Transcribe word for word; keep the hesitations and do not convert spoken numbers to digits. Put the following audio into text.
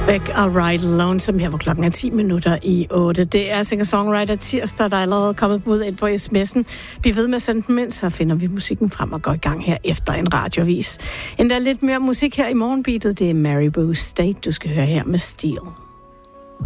Back og Ride Lonesome her, hvor klokken er ti minutter i otte. Det er singer-songwriter tirsdag, der er allerede kommet bud ind på sms'en. Bliv ved med at sende dem ind, så finder vi musikken frem og går i gang her efter en radiovis. Endda lidt mere musik her i morgenbeatet. Det er Maribou State, du skal høre her med Steel.